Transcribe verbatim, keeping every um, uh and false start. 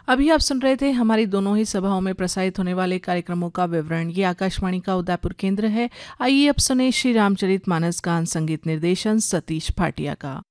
अभी आप सुन रहे थे हमारी दोनों ही सभाओं में प्रसारित होने वाले कार्यक्रमों का विवरण। ये आकाशवाणी का उदयपुर केंद्र है। आइए अब सुने श्री रामचरितमानस का संगीत निर्देशन सतीश भाटिया का।